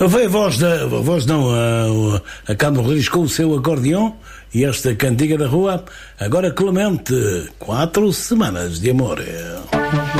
Foi a voz não, a Carmen Rodrigues com o seu acordeão e esta cantiga da rua. Agora Clemente, 4 semanas de amor.